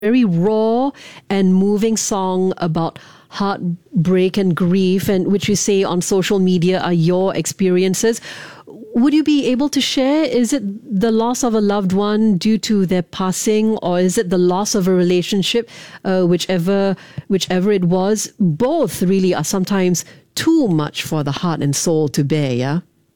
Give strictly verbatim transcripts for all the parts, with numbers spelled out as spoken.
very raw and moving song about heartbreak and grief, and which you say on social media are your experiences. Would you be able to share? Is it the loss of a loved one due to their passing, or is it the loss of a relationship? Uh, whichever, whichever it was, both really are sometimes too much for the heart and soul to bear. Yeah.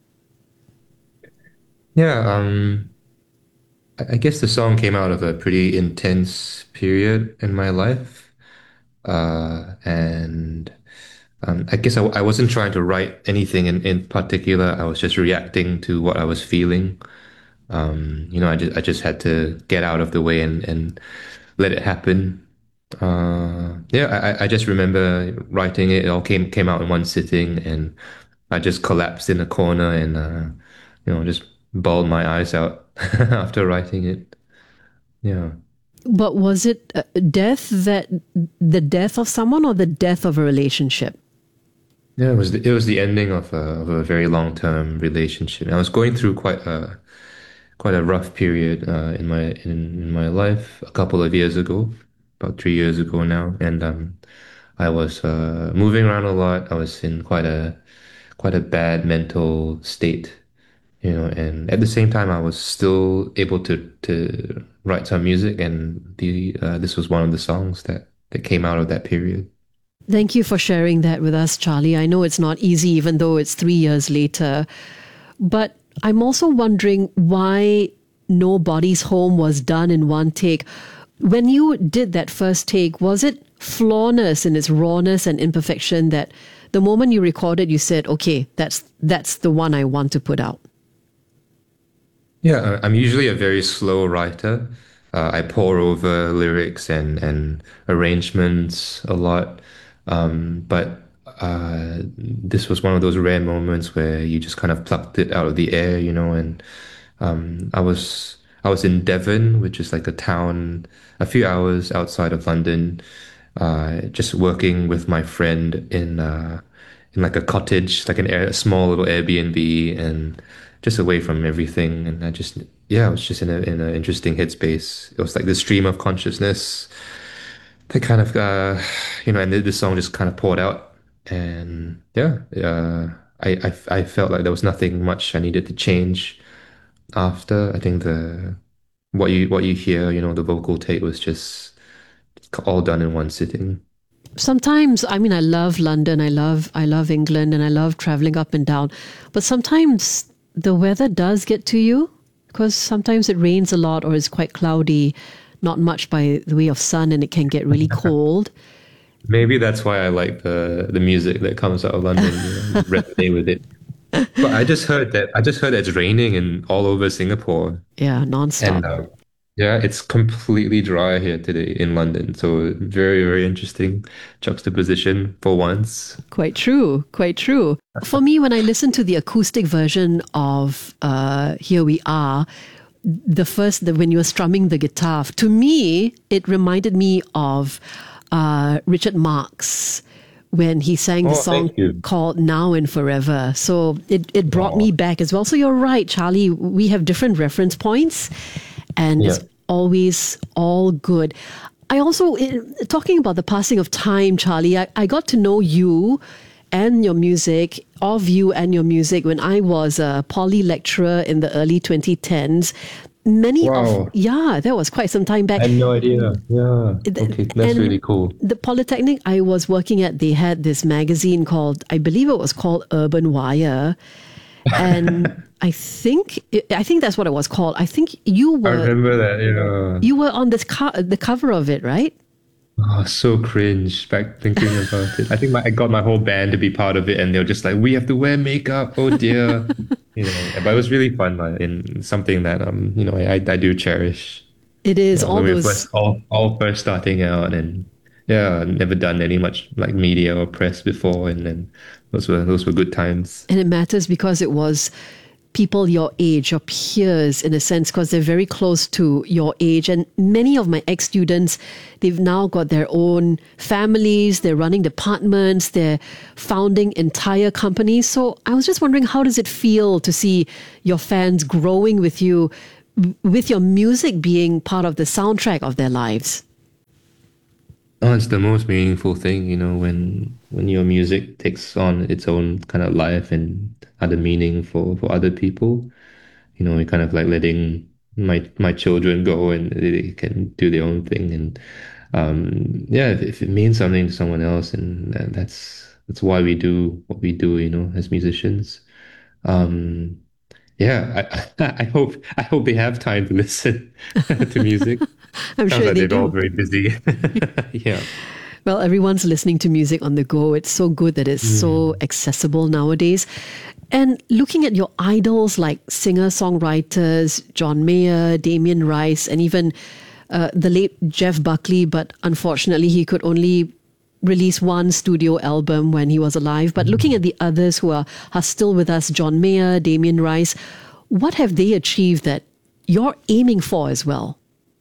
Yeah, um, I I guess the song came out of a pretty intense period in my life. Uh, and um, I guess I, I wasn't trying to write anything in, in particular. I was just reacting to what I was feeling. Um, you know, I just I just had to get out of the way and, and let it happen. Uh, yeah, I, I just remember writing it. It all came came out in one sitting, and I just collapsed in a corner and uh, you know, just bawled my eyes out after writing it. Yeah. But was it uh, death that the death of someone or the death of a relationship? Yeah, it was the, it was the ending of a of a very long-term relationship. I was going through quite a quite a rough period uh, in my in, in my life a couple of years ago, about three years ago now, and um, I was uh, moving around a lot. I was in quite a quite a bad mental state, you know, and at the same time, I was still able to to write some music, and the uh, this was one of the songs that that came out of that period. Thank you for sharing that with us, Charlie. I know it's not easy, even though it's three years later. But I'm also wondering why Nobody's Home was done in one take. When you did that first take, was it flawness in its rawness and imperfection that the moment you recorded, you said, okay, that's that's the one I want to put out? Yeah, uh, I'm usually a very slow writer. Uh, I pore over lyrics and and arrangements a lot. Um, but uh, this was one of those rare moments where you just kind of plucked it out of the air, you know. And um, I was I was in Devon, which is like a town a few hours outside of London, uh, just working with my friend in uh, in like a cottage, like an air, a small little Airbnb, and just away from everything. And I just, yeah, I was just in a in an interesting headspace. It was like the stream of consciousness that kind of, uh, you know, and the, the song just kind of poured out. And yeah, uh, I, I I felt like there was nothing much I needed to change after. I think the what you what you hear, you know, the vocal take was just all done in one sitting. Sometimes, I mean, I love London, I love I love England, and I love traveling up and down. But sometimes the weather does get to you because sometimes it rains a lot or it's quite cloudy, not much by the way of sun, and it can get really cold. Maybe that's why I like the the music that comes out of London, you know, resonate with it. But I just heard that I just heard that it's raining in all over Singapore, Yeah, and nonstop. uh, yeah, it's completely dry here today in London. So very, very interesting juxtaposition for once. Quite true, quite true. For me, when I listen to the acoustic version of uh, Here We Are, the first, the, when you were strumming the guitar, to me, it reminded me of uh, Richard Marx when he sang the Oh, song thank you. called Now and Forever. So it, it brought me Oh, back as well. So you're right, Charlie. We have different reference points, and yeah. it's always all good. I also, eh, talking about the passing of time, Charlie, I, I got to know you and your music, of you and your music, when I was a poly lecturer in the early twenty tens. Many of, Wow. yeah, that was quite some time I back. had no idea. Yeah. Okay, that's And really cool. the Polytechnic I was working at, they had this magazine called, I believe it was called Urban Wire. And I think, I think that's what it was called. I think you I were, remember that, yeah. you were on this co- the cover of it, right? Oh, so cringe back thinking about it. I think my, I got my whole band to be part of it, and they were just like, "We have to wear makeup." Oh dear, you know. But it was really fun, like, in something that um, you know, I I do cherish. It is Yeah, all when we were those. first all all first starting out, and yeah, never done any much like media or press before, and then those were those were good times. And it matters because it was people your age, your peers, in a sense, because they're very close to your age. And many of my ex students, they've now got their own families, they're running departments, they're founding entire companies. So I was just wondering, how does it feel to see your fans growing with you, with your music being part of the soundtrack of their lives? Oh, it's the most meaningful thing, you know, when when your music takes on its own kind of life and other meaning for for other people. You know, you're kind of like letting my my children go and they can do their own thing. And um, yeah, if, if it means something to someone else, and that, that's that's why we do what we do, you know, as musicians. Um, yeah, I, I hope I hope they have time to listen to music. I'm Sounds sure like they they're all do. very busy. Yeah. Well, everyone's listening to music on the go. It's so good that it's so Mm. accessible nowadays. And looking at your idols like singer songwriters John Mayer, Damien Rice, and even uh, the late Jeff Buckley, but unfortunately, he could only release one studio album when he was alive. But looking at the others who are, are still with us, John Mayer, Damien Rice, what have they achieved that you're aiming for as well?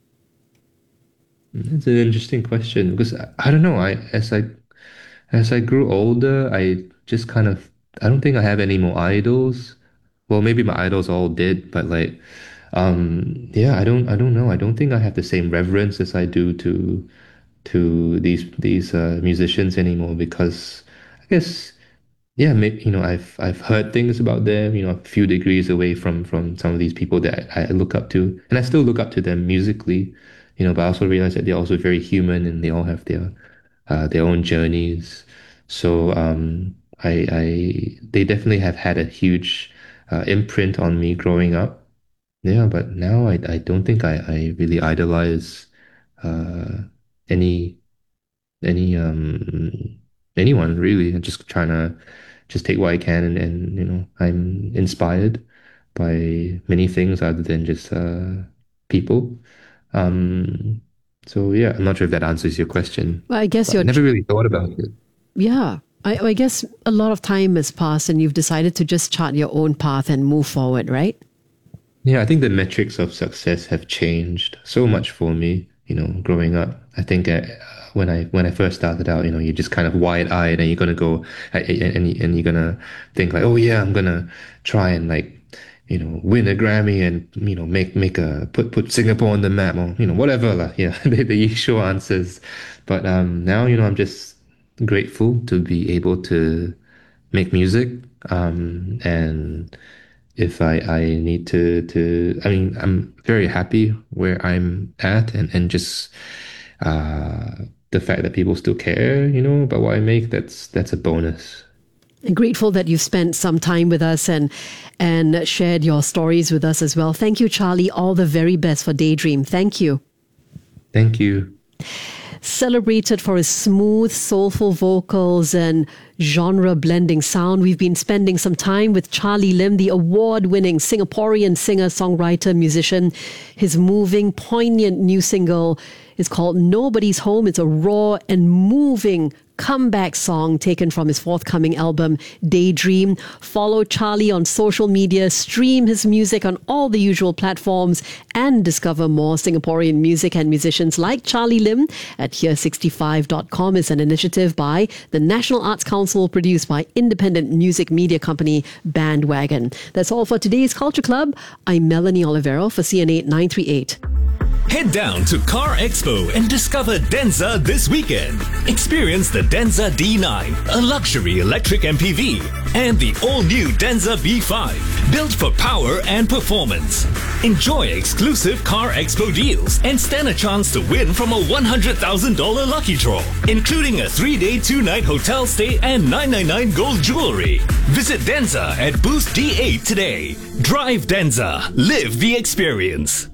That's an interesting question because I, I don't know. I as I as I grew older, I just kind of I don't think I have any more idols. Well, maybe my idols all did, but like, um, yeah, I don't I don't know. I don't think I have the same reverence as I do to to these these uh, musicians anymore because I guess yeah, maybe, you know, I've I've heard things about them, you know, a few degrees away from from some of these people that I, I look up to, and I still look up to them musically, you know, but I also realize that they're also very human and they all have their uh, their own journeys. So um, I I they definitely have had a huge uh, imprint on me growing up. Yeah, but now I I don't think I I really idolize uh, any any um anyone really. I'm just trying to just take what I can and, and you know I'm inspired by many things other than just uh people. Um so yeah, I'm not sure if that answers your question, Well, I guess but I you're, never really thought about it. yeah, I, I guess a lot of time has passed and you've decided to just chart your own path and move forward, right? Yeah, I think the metrics of success have changed so much for me, you know, growing up. I think uh, when I when I first started out, you know, you're just kind of wide-eyed and you're gonna go uh, and and and you're gonna think like, oh yeah, I'm gonna try and like, you know, win a Grammy and you know make make a put put Singapore on the map or you know whatever lah. Yeah, the, the usual answers. But um, now you know I'm just grateful to be able to make music um, and if I, I need to to I mean I'm very happy where I'm at and, and just uh the fact that people still care, you know, about what I make, that's that's a bonus. And grateful that you've spent some time with us and and shared your stories with us as well. Thank you, Charlie. All the very best for Daydream. Thank you. Thank you. Celebrated for his smooth, soulful vocals and genre blending sound, we've been spending some time with Charlie Lim, the award-winning Singaporean singer, songwriter, musician. His moving, poignant new single is called Nobody's Home. It's a raw and moving comeback song taken from his forthcoming album, Daydream. Follow Charlie on social media, stream his music on all the usual platforms, and discover more Singaporean music and musicians like Charlie Lim at here sixty-five dot com. Is an initiative by the National Arts Council, produced by independent music media company Bandwagon. That's all for today's Culture Club. I'm Melanie Olivero for C N eight nine three eight. Head down to Car Expo and discover Denza this weekend. Experience the Denza D nine, a luxury electric M P V, and the all-new Denza B five, built for power and performance. Enjoy exclusive Car Expo deals and stand a chance to win from a one hundred thousand dollars lucky draw, including a three-day, two-night hotel stay and nine ninety-nine gold jewelry. Visit Denza at booth D eight today. Drive Denza. Live the experience.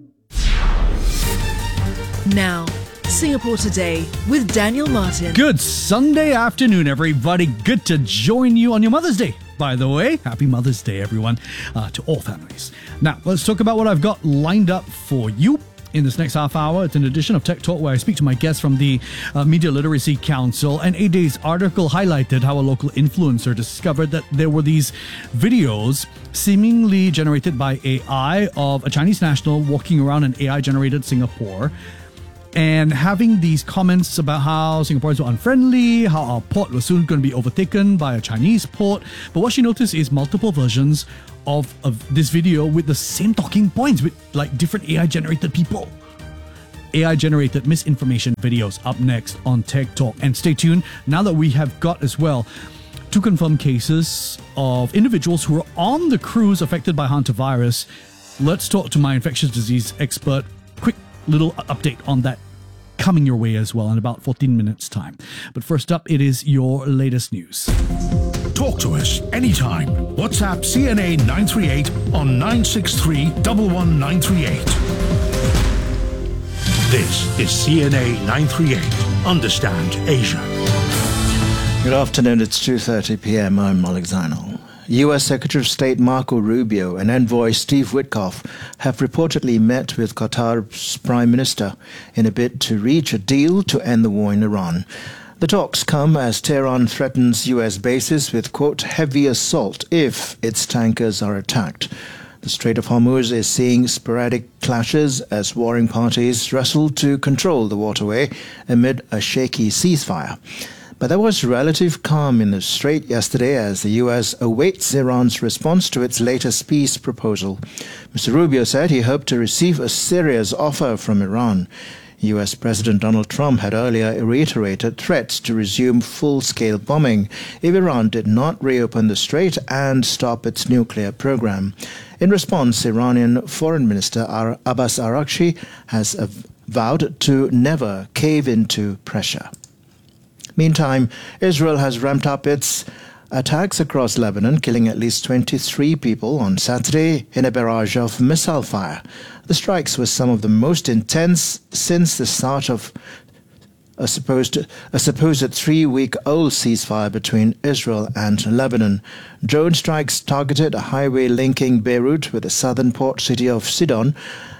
Now, Singapore Today with Daniel Martin. Good Sunday afternoon, everybody. Good to join you on your Mother's Day. By the way, happy Mother's Day, everyone, uh, to all families. Now, let's talk about what I've got lined up for you in this next half hour. It's an edition of Tech Talk where I speak to my guests from the uh, Media Literacy Council. And A Day's article highlighted how a local influencer discovered that there were these videos seemingly generated by A I of a Chinese national walking around in A I-generated Singapore and having these comments about how Singaporeans were unfriendly, how our port was soon going to be overtaken by a Chinese port. But what she noticed is multiple versions of, of this video with the same talking points with like different A I-generated people. A I-generated misinformation videos up next on Tech Talk. And stay tuned, now that we have got as well two confirmed cases of individuals who are on the cruise affected by hantavirus. Let's talk to my infectious disease expert. Quick little update on that coming your way as well in about fourteen minutes time. But first up, it is your latest news. Talk to us anytime. WhatsApp C N A nine three eight on nine six three, one one nine three eight. This is C N A nine three eight. Understand Asia. Good afternoon, it's two thirty p.m. I'm Malik Zainal. U S Secretary of State Marco Rubio and envoy Steve Witkoff have reportedly met with Qatar's Prime Minister in a bid to reach a deal to end the war in Iran. The talks come as Tehran threatens U S bases with, quote, heavy assault if its tankers are attacked. The Strait of Hormuz is seeing sporadic clashes as warring parties wrestle to control the waterway amid a shaky ceasefire. But there was relative calm in the strait yesterday as the U S awaits Iran's response to its latest peace proposal. Mister Rubio said he hoped to receive a serious offer from Iran. U S President Donald Trump had earlier reiterated threats to resume full-scale bombing if Iran did not reopen the strait and stop its nuclear program. In response, Iranian Foreign Minister Abbas Araghchi has vowed to never cave into pressure. Meantime, Israel has ramped up its attacks across Lebanon, killing at least twenty-three people on Saturday in a barrage of missile fire. The strikes were some of the most intense since the start of a supposed a supposed three-week-old ceasefire between Israel and Lebanon. Drone strikes targeted a highway linking Beirut with the southern port city of Sidon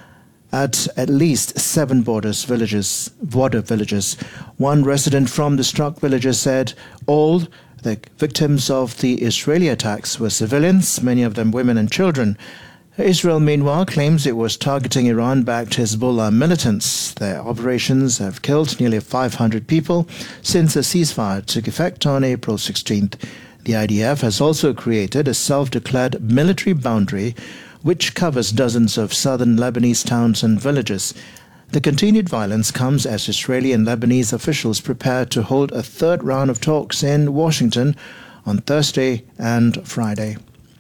at at least seven borders villages, border villages. One resident from the struck villages said all the victims of the Israeli attacks were civilians, many of them women and children. Israel, meanwhile, claims it was targeting Iran-backed Hezbollah militants. Their operations have killed nearly five hundred people since the ceasefire took effect on April sixteenth. The I D F has also created a self-declared military boundary which covers dozens of southern Lebanese towns and villages. The continued violence comes as Israeli and Lebanese officials prepare to hold a third round of talks in Washington on Thursday and Friday.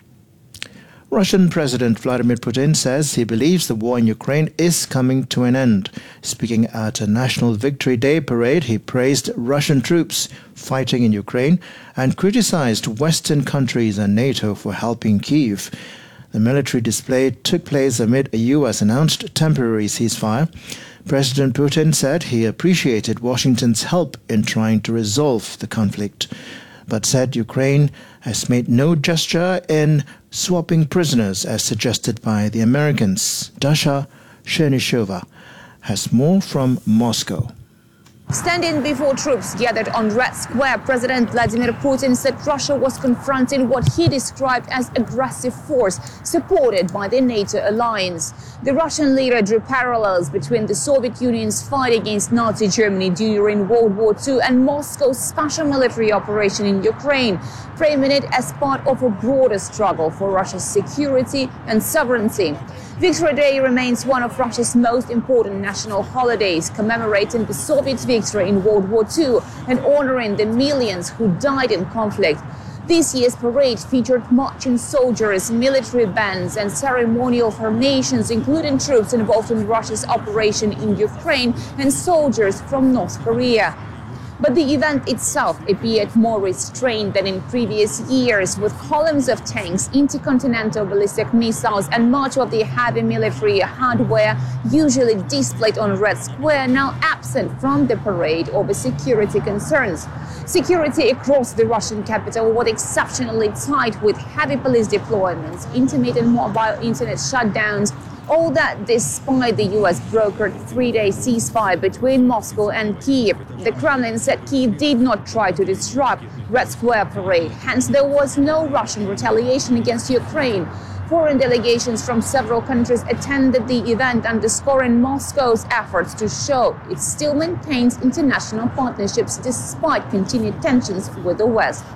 Russian President Vladimir Putin says he believes the war in Ukraine is coming to an end. Speaking at a National Victory Day parade, he praised Russian troops fighting in Ukraine and criticized Western countries and NATO for helping Kyiv. The military display took place amid a U S-announced temporary ceasefire. President Putin said he appreciated Washington's help in trying to resolve the conflict, but said Ukraine has made no gesture in swapping prisoners as suggested by the Americans. Dasha Chernyshova has more from Moscow. Standing before troops gathered on Red Square, President Vladimir Putin said Russia was confronting what he described as aggressive force supported by the NATO alliance. The Russian leader drew parallels between the Soviet Union's fight against Nazi Germany during World War Two and Moscow's special military operation in Ukraine, framing it as part of a broader struggle for Russia's security and sovereignty. Victory Day remains one of Russia's most important national holidays, commemorating the Soviet victory in World War Two and honoring the millions who died in conflict. This year's parade featured marching soldiers, military bands and ceremonial formations, including troops involved in Russia's operation in Ukraine and soldiers from North Korea. But the event itself appeared more restrained than in previous years, with columns of tanks, intercontinental ballistic missiles and much of the heavy military hardware usually displayed on Red Square now absent from the parade over security concerns. Security across the Russian capital was exceptionally tight, with heavy police deployments, intermittent mobile internet shutdowns, all that despite the U S brokered three-day ceasefire between Moscow and Kyiv. The Kremlin said Kyiv did not try to disrupt Red Square parade, hence there was no Russian retaliation against Ukraine. Foreign delegations from several countries attended the event, underscoring Moscow's efforts to show it still maintains international partnerships despite continued tensions with the West.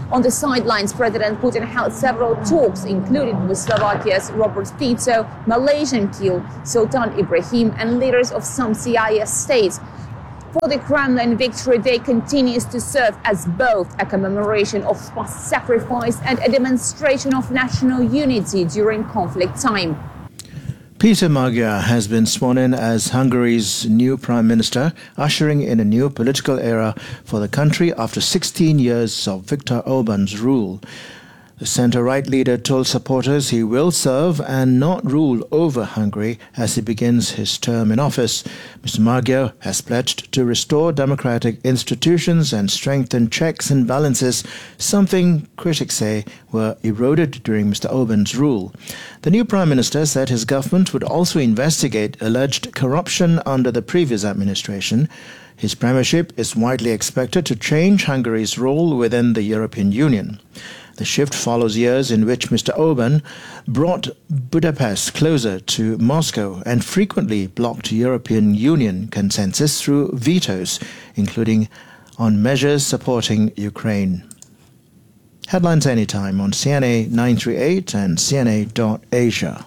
On the sidelines, President Putin held several talks, including with Slovakia's Robert Fico, Malaysian Keel Sultan Ibrahim, and leaders of some C I S states. For the Kremlin, Victory Day continues to serve as both a commemoration of past sacrifice and a demonstration of national unity during conflict time. Peter Magyar has been sworn in as Hungary's new Prime Minister, ushering in a new political era for the country after sixteen years of Viktor Orban's rule. The centre-right leader told supporters he will serve and not rule over Hungary as he begins his term in office. Mister Magyar has pledged to restore democratic institutions and strengthen checks and balances, something critics say were eroded during Mister Orban's rule. The new Prime Minister said his government would also investigate alleged corruption under the previous administration. His premiership is widely expected to change Hungary's role within the European Union. The shift follows years in which Mister Orban brought Budapest closer to Moscow and frequently blocked European Union consensus through vetoes, including on measures supporting Ukraine. Headlines anytime on C N A nine thirty-eight and C N A dot Asia.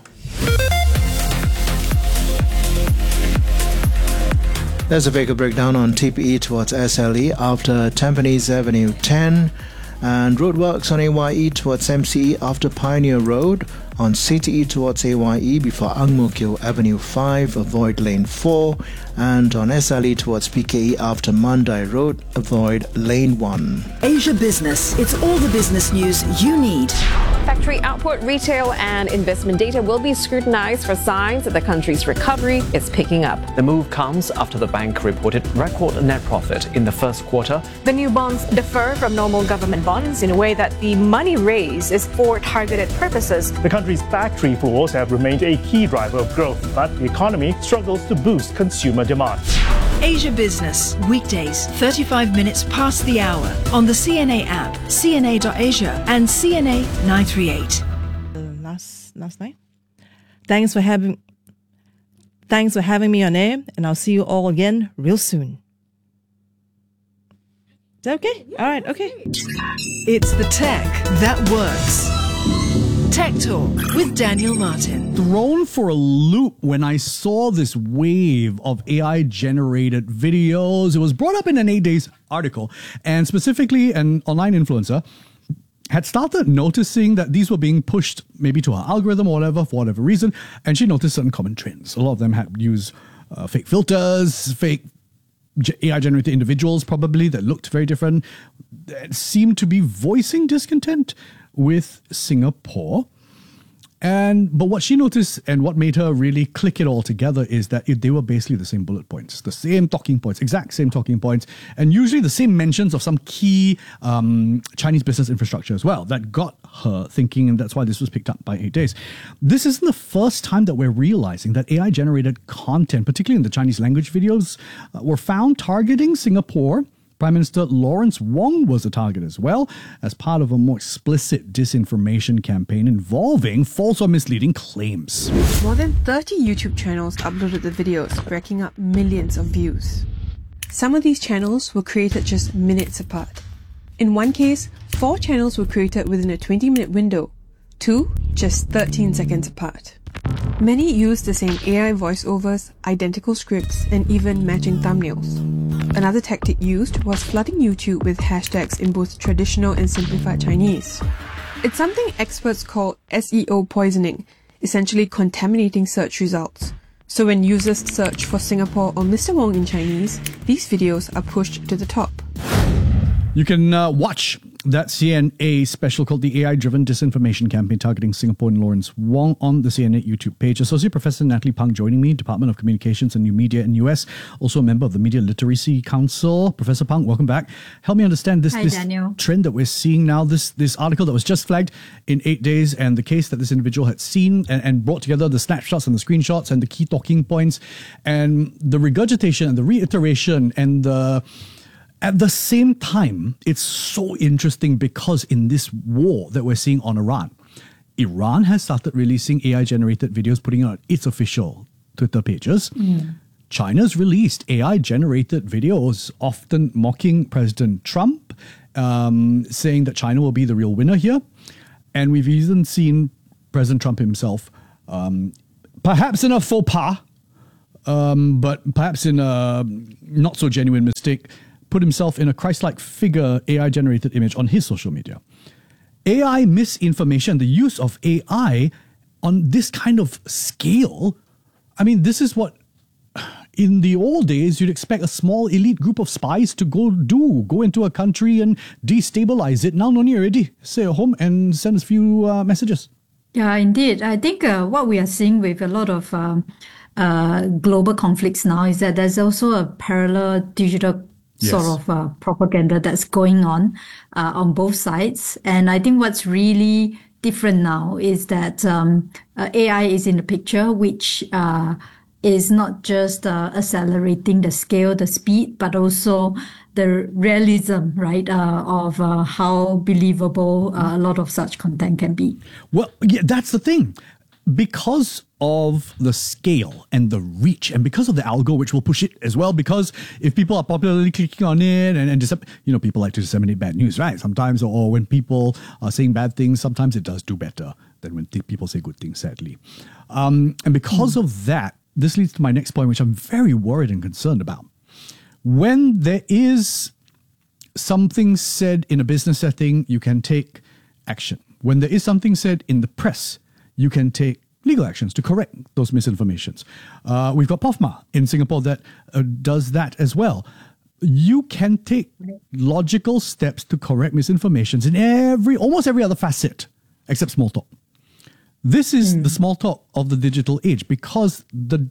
There's a vehicle breakdown on T P E towards S L E after Tampines Avenue ten, and roadworks on A Y E towards M C E after Pioneer Road, on C T E towards A Y E before Ang Mo Kio Avenue five, avoid lane four, and on S L E towards P K E after Mandai Road, avoid lane one. Asia Business. It's all the business news you need. Factory output, retail and investment data will be scrutinized for signs that the country's recovery is picking up. The move comes after the bank reported record net profit in the first quarter. The new bonds differ from normal government bonds in a way that the money raised is for targeted purposes. The country's factory floors have remained a key driver of growth, but the economy struggles to boost consumer demand. Asia Business, weekdays, thirty-five minutes past the hour on the C N A app, C N A dot Asia and C N A nine thirty-eight. Last last night. Thanks for having Thanks for having me on air, and I'll see you all again real soon. Is that okay? All right, okay. It's the tech that works. Tech Talk with Daniel Martin. Thrown for a loop when I saw this wave of A I-generated videos. It was brought up in an eight days article, and specifically an online influencer had started noticing that these were being pushed maybe to her algorithm or whatever, for whatever reason, and she noticed certain common trends. A lot of them had used uh, fake filters, fake A I-generated individuals probably that looked very different, that seemed to be voicing discontent with Singapore. And but what she noticed and what made her really click it all together is that it, they were basically the same bullet points, the same talking points, exact same talking points, and usually the same mentions of some key um, Chinese business infrastructure as well that got her thinking, and that's why this was picked up by eight days. This isn't the first time that we're realizing that A I-generated content, particularly in the Chinese language videos, uh, were found targeting Singapore. Prime Minister Lawrence Wong was a target as well, as part of a more explicit disinformation campaign involving false or misleading claims. More than thirty YouTube channels uploaded the videos, racking up millions of views. Some of these channels were created just minutes apart. In one case, four channels were created within a twenty minute window, two just thirteen seconds apart. Many used the same A I voiceovers, identical scripts, and even matching thumbnails. Another tactic used was flooding YouTube with hashtags in both traditional and simplified Chinese. It's something experts call S E O poisoning, essentially contaminating search results. So when users search for Singapore or Mister Wong in Chinese, these videos are pushed to the top. You can uh, watch that C N A special called the A I-Driven Disinformation Campaign targeting Singapore and Lawrence Wong on the C N A YouTube page. Associate Professor Natalie Pang joining me, Department of Communications and New Media in U S, also a member of the Media Literacy Council. Professor Pang, welcome back. Help me understand this, Hi, this Daniel. trend that we're seeing now, this this article that was just flagged in eight days and the case that this individual had seen and, and brought together the snapshots and the screenshots and the key talking points and the regurgitation and the reiteration and the... At the same time, it's so interesting because in this war that we're seeing on Iran, Iran has started releasing A I-generated videos, putting it on its official Twitter pages. Mm. China's released A I-generated videos, often mocking President Trump um, saying that China will be the real winner here. And we've even seen President Trump himself, um, perhaps in a faux pas, um, but perhaps in a not so genuine mistake, put himself in a Christ-like figure A I-generated image on his social media. A I misinformation, the use of A I on this kind of scale, I mean, this is what in the old days you'd expect a small elite group of spies to go do, go into a country and destabilize it. Now, no need already. Stay at home and send us a few uh, messages. Yeah, indeed. I think uh, what we are seeing with a lot of um, uh, global conflicts now is that there's also a parallel digital Yes. sort of uh, propaganda that's going on uh, on both sides. And I think what's really different now is that um, uh, A I is in the picture, which uh, is not just uh, accelerating the scale, the speed, but also the realism, right, uh, of uh, how believable uh, a lot of such content can be. Well, yeah, that's the thing. Because of the scale and the reach, and because of the algo, which will push it as well, because if people are popularly clicking on it and, and dissem- you know, people like to disseminate bad news, right? Sometimes, or when people are saying bad things, sometimes it does do better than when th- people say good things, sadly. Um, and because mm. of that, this leads to my next point, which I'm very worried and concerned about. When there is something said in a business setting, you can take action. When there is something said in the press, you can take legal actions to correct those misinformations. Uh, we've got P O F M A in Singapore that uh, does that as well. You can take logical steps to correct misinformations in every, almost every other facet, except small talk. This is mm. the small talk of the digital age, because the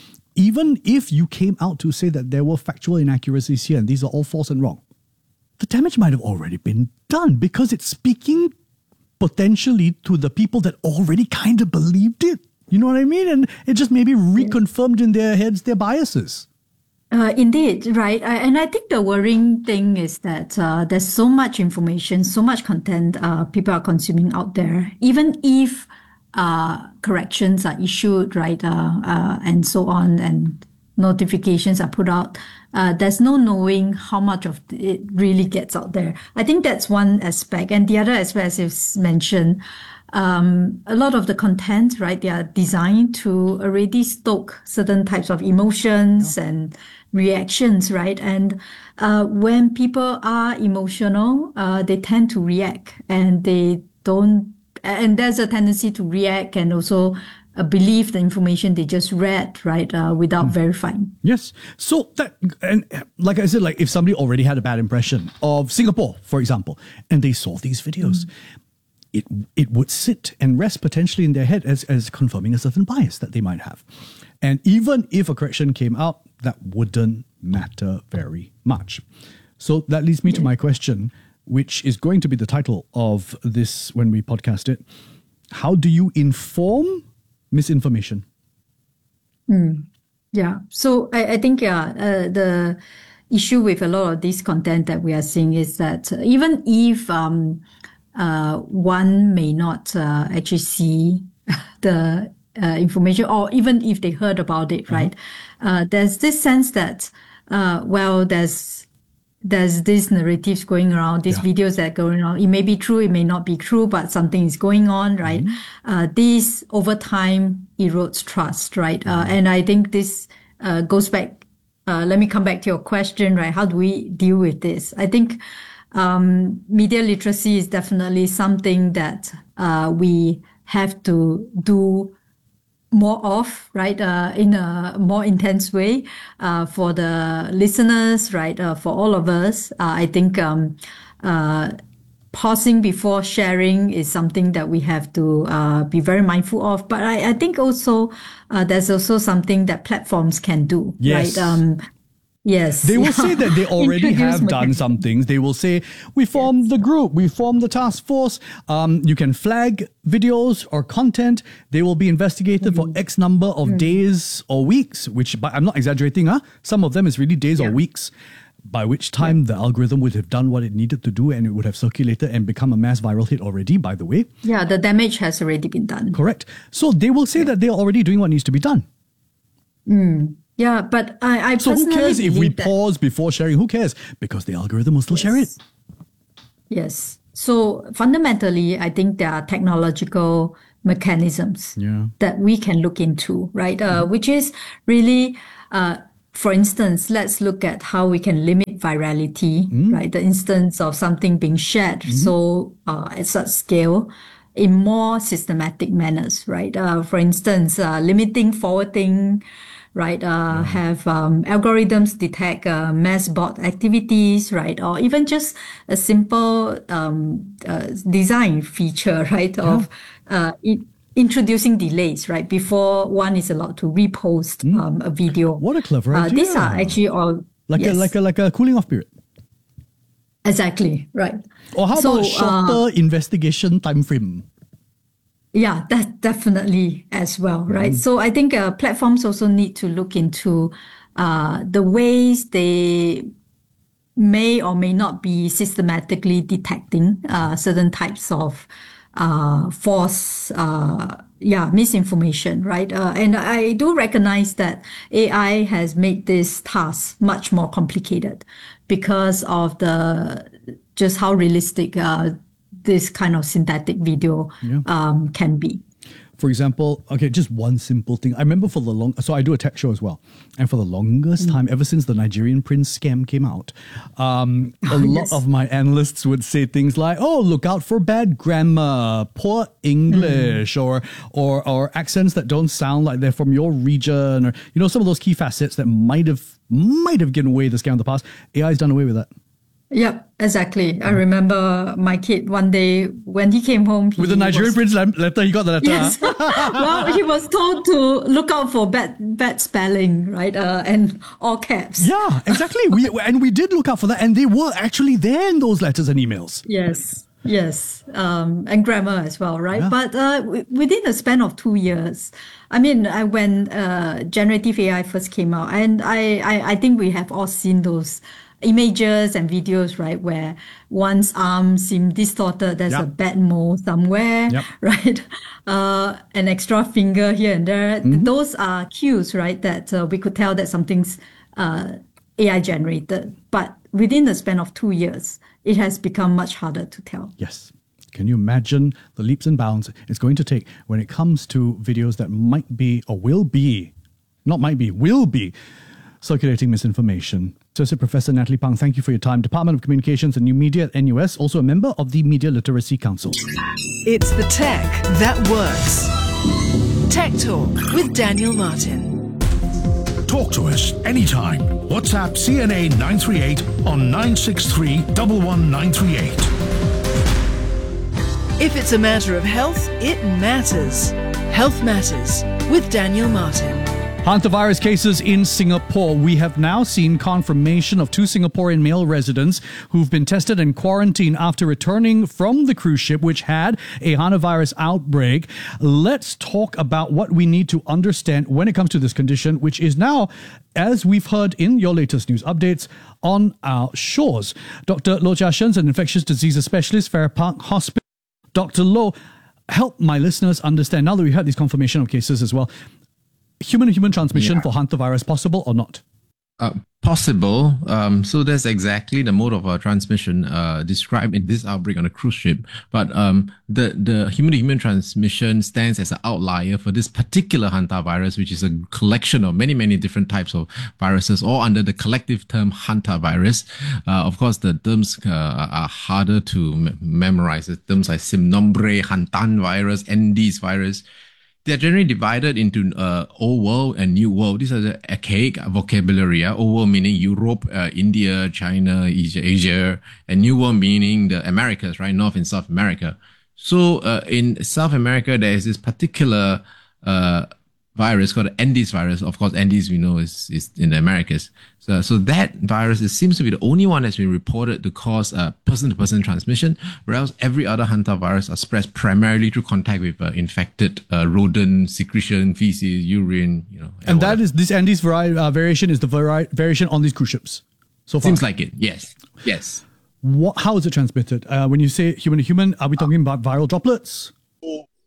even if you came out to say that there were factual inaccuracies here and these are all false and wrong, the damage might have already been done because it's speaking potentially to the people that already kind of believed it. You know what I mean? And it just maybe reconfirmed in their heads their biases. Uh, indeed, right. I, and I think the worrying thing is that uh, there's so much information, so much content uh, people are consuming out there. Even if uh, corrections are issued, right, uh, uh, and so on, and notifications are put out, uh, there's no knowing how much of it really gets out there. I think that's one aspect. And the other aspect, as you've mentioned, um, a lot of the content, right, they are designed to already stoke certain types of emotions yeah. and reactions, right? And uh, when people are emotional, uh, they tend to react, and they don't, and there's a tendency to react and also Uh, believe the information they just read, right, uh, without mm. verifying. Yes. So that, and like I said, like if somebody already had a bad impression of Singapore, for example, and they saw these videos, mm. it it would sit and rest potentially in their head as, as confirming a certain bias that they might have. And even if a correction came out, that wouldn't matter very much. So that leads me yeah. to my question, which is going to be the title of this when we podcast it. How do you inform misinformation? Mm, yeah. So I, I think yeah, uh, the issue with a lot of this content that we are seeing is that uh, even if um, uh, one may not uh, actually see the uh, information, or even if they heard about it, mm-hmm. right? Uh, there's this sense that, uh, well, there's there's these narratives going around, these yeah. videos that are going on. It may be true, it may not be true, but something is going on, right? Mm-hmm. Uh, this over time erodes trust, right? Mm-hmm. Uh, and I think this uh, goes back, uh, let me come back to your question, right? How do we deal with this? I think um, media literacy is definitely something that uh, we have to do more of, right, uh, in a more intense way, uh, for the listeners, right, uh, for all of us. Uh, I think um, uh, pausing before sharing is something that we have to uh, be very mindful of. But I, I think also uh, there's also something that platforms can do, yes. right? Um, Yes. They will say that they already have done some things. They will say, we formed yes. the group, we formed the task force. Um, you can flag videos or content. They will be investigated mm-hmm. for X number of mm-hmm. days or weeks, which, but I'm not exaggerating, huh? Some of them is really days yeah. or weeks, by which time yeah. the algorithm would have done what it needed to do, and it would have circulated and become a mass viral hit already, by the way. Yeah, the damage has already been done. Correct. So they will say yeah. that they're already doing what needs to be done. Mm. Yeah, but I, I so personally who cares if we that... pause before sharing? Who cares? Because the algorithm will still yes. share it. Yes. So fundamentally, I think there are technological mechanisms yeah. that we can look into, right? Uh, which is really, uh, for instance, let's look at how we can limit virality, mm. right? The instance of something being shared mm-hmm. so uh, at such scale in more systematic manners, right? Uh, for instance, uh, limiting forwarding, right? Uh, yeah. Have um, algorithms detect uh, mass bot activities, right? Or even just a simple um, uh, design feature, right? Yeah. Of uh, it, introducing delays, right? Before one is allowed to repost mm. um, a video. What a clever idea. Uh, these are actually all like yes. a like a like a cooling off period. Exactly, right. Or how so, about shorter uh, investigation time frame? Yeah, that definitely as well, right? Mm. So I think uh, platforms also need to look into uh, the ways they may or may not be systematically detecting uh, certain types of uh, false, uh, yeah, misinformation, right? Uh, and I do recognize that A I has made this task much more complicated because of the just how realistic uh, this kind of synthetic video yeah. um, can be. For example, okay, just one simple thing. I remember for the long, so I do a tech show as well. And for the longest mm. time, ever since the Nigerian prince scam came out, um, a lot yes. of my analysts would say things like, oh, look out for bad grammar, poor English, mm. or, or, or accents that don't sound like they're from your region, or, you know, some of those key facets that might have, might have given away the scam in the past. A I's done away with that. Yep, exactly. I remember my kid one day when he came home. He With the Nigerian was, prince letter, he got the letter. Yes. Well, he was told to look out for bad bad spelling, right? Uh, and all caps. Yeah, exactly. we And we did look out for that. And they were actually there in those letters and emails. Yes, yes. Um, and grammar as well, right? Yeah. But uh, w- within a span of two years, I mean, I, when uh, generative A I first came out, and I, I, I think we have all seen those images and videos, right, where one's arm seemed distorted, there's yep. a bad mole somewhere, yep. right, uh, an extra finger here and there. Mm-hmm. Those are cues, right, that uh, we could tell that something's uh, A I generated. But within the span of two years, it has become much harder to tell. Yes. Can you imagine the leaps and bounds it's going to take when it comes to videos that might be or will be, not might be, will be, circulating misinformation? Associate Professor Natalie Pang, thank you for your time. Department of Communications and New Media at N U S, also a member of the Media Literacy Council. It's the tech that works. Tech Talk with Daniel Martin. Talk to us anytime. WhatsApp C N A nine three eight on nine six three, one one nine three eight. If it's a matter of health, it matters. Health Matters with Daniel Martin. Hantavirus cases in Singapore. We have now seen confirmation of two Singaporean male residents who've been tested and quarantined after returning from the cruise ship which had a hantavirus outbreak. Let's talk about what we need to understand when it comes to this condition, which is now, as we've heard in your latest news updates, on our shores. Doctor Loh Chia Shen is an infectious diseases specialist, Farrer Park Hospital. Doctor Loh, help my listeners understand, now that we've had this confirmation of cases as well, human-to-human transmission yeah. for hantavirus possible or not? Uh, possible. Um, so that's exactly the mode of uh, transmission uh, described in this outbreak on a cruise ship. But um, the, the human-to-human transmission stands as an outlier for this particular hantavirus, which is a collection of many, many different types of viruses, all under the collective term hantavirus. Uh, of course, the terms uh, are harder to m- memorize. The terms like Simnombre, Hantan virus, Andes virus. They're generally divided into uh, Old World and New World. These are the archaic vocabulary. Uh, Old World meaning Europe, uh, India, China, Asia, Asia, and New World meaning the Americas, right? North and South America. So uh, in South America, there is this particular uh, virus called the Andes virus. Of course, Andes, we know, is, is in the Americas. So, so that virus it seems to be the only one that's been reported to cause uh, person-to-person transmission, whereas every other hantavirus are spread primarily through contact with uh, infected uh, rodent secretion, feces, urine, you know. And that is, this Andes vari- uh, variation is the vari- variation on these cruise ships so far? Seems like it, yes. Yes. What, how is it transmitted? Uh, when you say human to human, are we talking about viral droplets?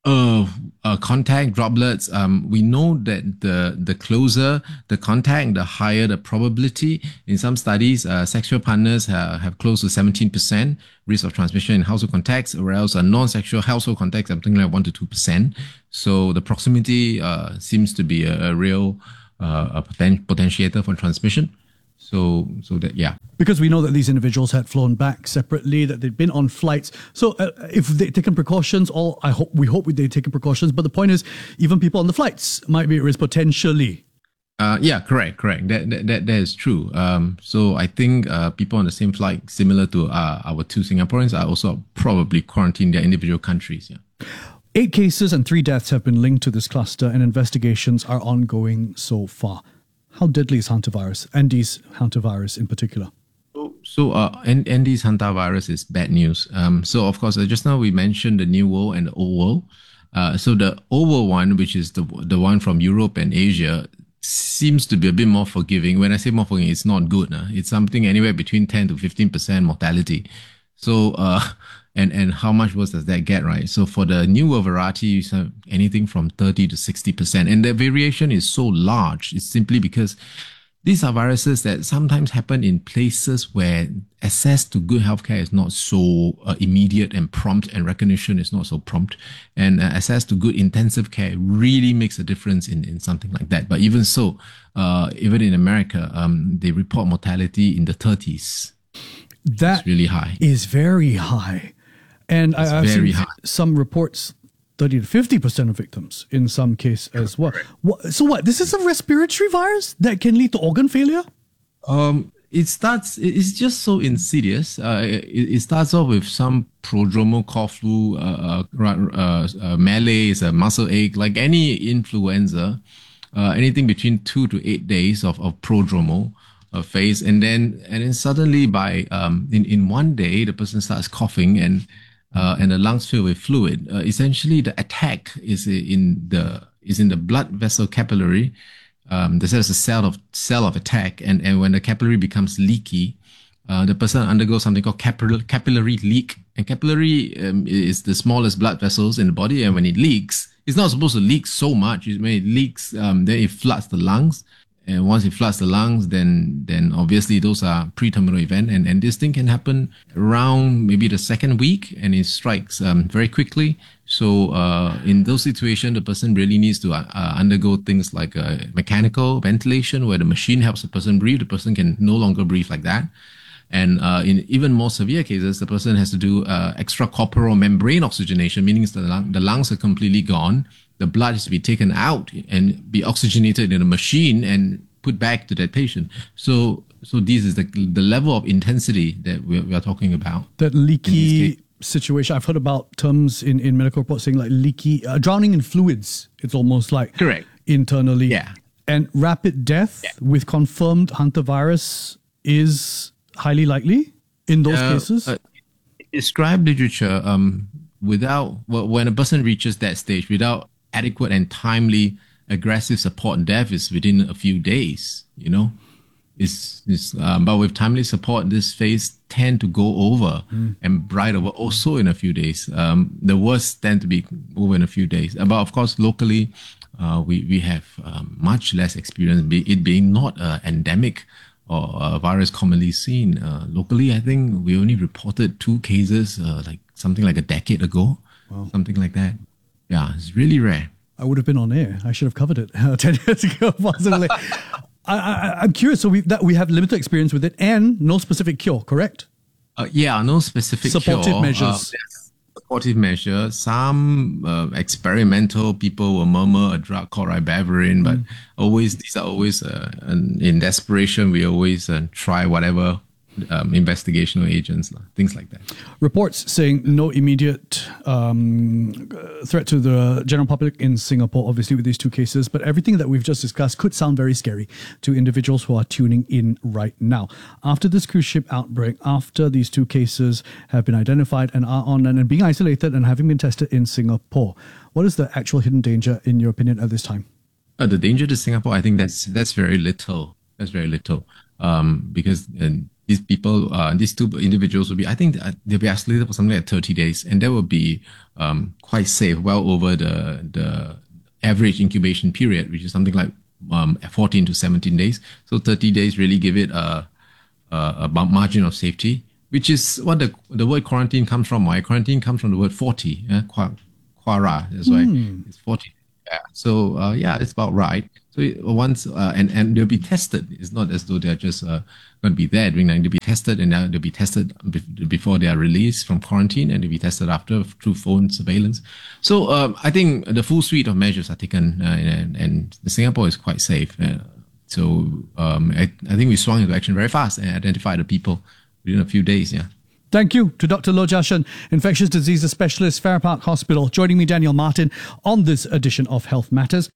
Uh, uh, contact droplets. Um, we know that the the closer the contact, the higher the probability. In some studies, uh, sexual partners have, have close to seventeen percent risk of transmission in household contacts, whereas a non-sexual household contacts something like one to two percent. So the proximity uh, seems to be a, a real uh, a poten- potentiator for transmission. So, so that, yeah. Because we know that these individuals had flown back separately, that they'd been on flights. So uh, if they'd taken precautions, all I hope, we hope they'd taken precautions. But the point is, even people on the flights might be at risk potentially. Uh, yeah, correct, correct. That, that, that, that is true. Um, so I think, uh, people on the same flight, similar to, uh, our two Singaporeans, are also probably quarantined in their individual countries. Yeah. Eight cases and three deaths have been linked to this cluster, and investigations are ongoing so far. How deadly is hantavirus, Andes hantavirus in particular? So, uh, Andes hantavirus is bad news. Um, so, of course, uh, just now we mentioned the New World and the Old World. Uh, so the Old World one, which is the the one from Europe and Asia, seems to be a bit more forgiving. When I say more forgiving, it's not good. Uh. It's something anywhere between ten to fifteen percent mortality. So, uh, and, and how much worse does that get, right? So for the New World variety, you have anything from thirty to sixty percent. And the variation is so large. It's simply because these are viruses that sometimes happen in places where access to good healthcare is not so uh, immediate and prompt, and recognition is not so prompt. And uh, access to good intensive care really makes a difference in, in something like that. But even so, uh, even in America, um, they report mortality in the thirties. That it's really high. Is very high. And it's I, I've very seen high. some reports thirty to fifty percent of victims in some case as well. What, so what, this is a respiratory virus that can lead to organ failure? Um, it starts, it's just so insidious. Uh, it, it starts off with some prodromal cough flu, uh, uh, uh, malaise, a muscle ache, like any influenza, uh, anything between two to eight days of, of prodromal uh, phase. And then, and then suddenly by, um, in, in one day, the person starts coughing and, uh, and the lungs fill with fluid. Uh, essentially the attack is in the, is in the blood vessel capillary. Um, there's a cell of cell of attack, and, and when the capillary becomes leaky, uh, the person undergoes something called capillary capillary leak. And capillary um, is the smallest blood vessels in the body, and when it leaks, it's not supposed to leak so much. When it leaks, um, then it floods the lungs, and once it floods the lungs, then then obviously those are pre-terminal event, and and this thing can happen around maybe the second week, and it strikes um, very quickly. So uh, in those situations, the person really needs to uh, undergo things like uh, mechanical ventilation, where the machine helps the person breathe. The person can no longer breathe like that. And uh, in even more severe cases, the person has to do uh, extracorporeal membrane oxygenation, meaning the, lung- the lungs are completely gone. The blood has to be taken out and be oxygenated in a machine and put back to that patient. So so this is the the level of intensity that we we are talking about. That leaky situation. I've heard about terms in, in medical reports saying like leaky, uh, drowning in fluids. It's almost like correct internally. Yeah. And rapid death yeah. with confirmed hantavirus is highly likely in those uh, cases. Uh, described literature um, without well, when a person reaches that stage without adequate and timely aggressive support, death is within a few days. You know. Is is um, but with timely support, this phase tend to go over mm. and bright over also in a few days. Um, the worst tend to be over in a few days. But of course, locally, uh, we we have um, much less experience. Be it being not an endemic or a virus commonly seen uh, locally. I think we only reported two cases, uh, like something like a decade ago, wow. something like that. Yeah, it's really rare. I would have been on air. I should have covered it uh, ten years ago, possibly. I, I, I'm curious. So we that we have limited experience with it and no specific cure, correct? Uh, yeah, no specific supportive cure. measures. Uh, supportive measures. Some uh, experimental people will murmur a drug called ribavirin, but mm. always these are always uh, in desperation. We always uh, try whatever um, investigational agents, things like that. Reports saying no immediate um, threat to the general public in Singapore, obviously with these two cases, but everything that we've just discussed could sound very scary to individuals who are tuning in right now. After this cruise ship outbreak, after these two cases have been identified and are on and being isolated and having been tested in Singapore, what is the actual hidden danger in your opinion at this time? Uh, the danger to Singapore, I think that's that's very little. That's very little um, because uh, these people, uh, these two individuals will be, I think they'll be isolated for something like thirty days, and that will be um, quite safe, well over the the average incubation period, which is something like um, fourteen to seventeen days. So thirty days really give it a, a, a margin of safety, which is what the the word quarantine comes from. Right? Quarantine comes from the word forty, yeah? Quara, that's why Mm. it's forty. Yeah. So uh, yeah, it's about right. So it- once uh, and and they'll be tested. It's not as though they're just uh, going to be there during night. They'll be tested, and uh, they'll be tested be- before they are released from quarantine, and they'll be tested after through phone surveillance. So um, I think the full suite of measures are taken, uh, and, and Singapore is quite safe. Uh, so um, I, I think we swung into action very fast and identified the people within a few days. Yeah. Thank you to Doctor Loh Jia Shen, infectious diseases specialist, Farrer Park Hospital, joining me, Daniel Martin, on this edition of Health Matters.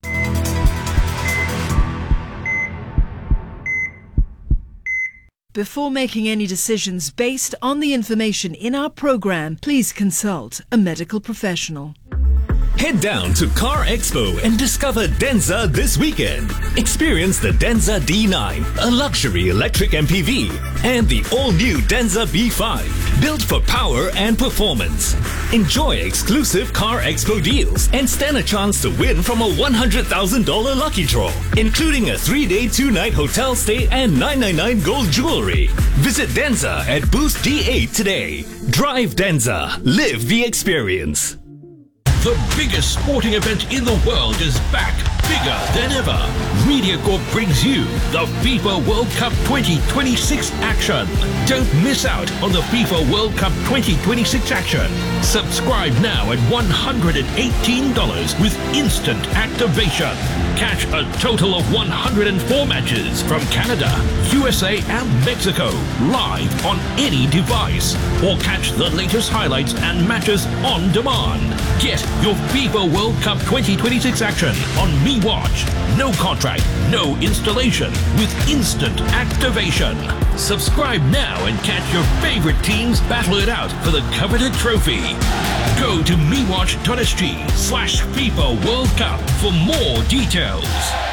Before making any decisions based on the information in our program, please consult a medical professional. Head down to Car Expo and discover Denza this weekend. Experience the Denza D nine, a luxury electric M P V, and the all-new Denza B five, built for power and performance. Enjoy exclusive Car Expo deals and stand a chance to win from a one hundred thousand dollars lucky draw, including a three-day, two-night hotel stay and nine ninety-nine gold jewelry. Visit Denza at booth D eight today. Drive Denza. Live the experience. The biggest sporting event in the world is back, bigger than ever. MediaCorp brings you the FIFA World Cup twenty twenty-six action. Don't miss out on the FIFA World Cup twenty twenty-six action. Subscribe now at one hundred eighteen dollars with instant activation. Catch a total of one hundred four matches from Canada, U S A and Mexico live on any device. Or catch the latest highlights and matches on demand. Get your FIFA World Cup twenty twenty-six action on MeWatch. No contract, no installation, with instant activation. Subscribe now and catch your favorite teams battle it out for the coveted trophy. Go to mewatch.sg slash FIFA World Cup for more details.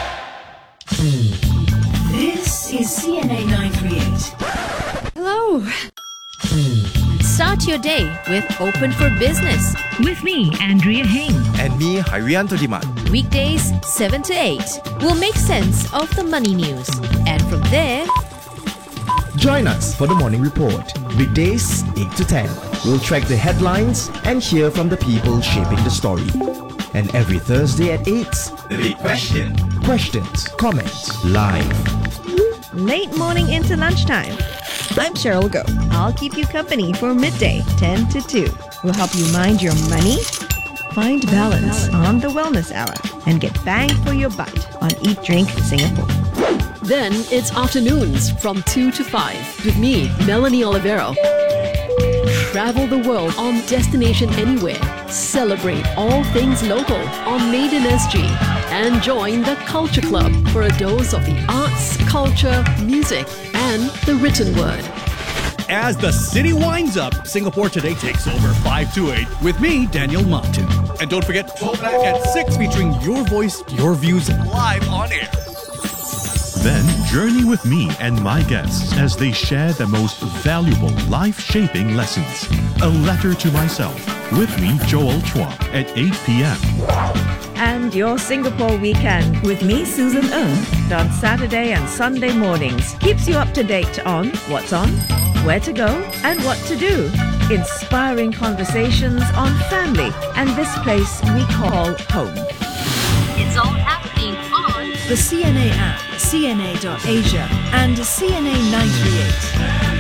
This is C N A nine thirty-eight. Hello. Start your day with Open for Business. With me, Andrea Heng. And me, Harianto Dimat. Weekdays, seven to eight. We'll make sense of the money news. And from there, Join us for the morning report. Weekdays, eight to ten. We'll track the headlines and hear from the people shaping the story. And every Thursday at eight, The Big Question. Questions, comments, live. Late morning into lunchtime. I'm Cheryl Go. I'll keep you company for midday, ten to two. We'll help you mind your money, find balance on the Wellness Hour, and get bang for your buck on Eat Drink Singapore. Then it's afternoons from two to five with me, Melanie Olivero. Travel the world on Destination Anywhere. Celebrate all things local on Made in S G. And join the Culture Club for a dose of the arts, culture, music, and the written word. As the city winds up, Singapore Today takes over five to eight with me, Daniel Martin. And don't forget, Tallback at six featuring your voice, your views live on air. Then journey with me and my guests as they share the most valuable life-shaping lessons. A Letter to Myself with me, Joel Chua, at eight p.m. And your Singapore weekend with me, Susan Ng, on Saturday and Sunday mornings. Keeps you up to date on what's on, where to go, and what to do. Inspiring conversations on family and this place we call home. it's all happening on The C N A app, C N A dot Asia, and C N A nine thirty-eight.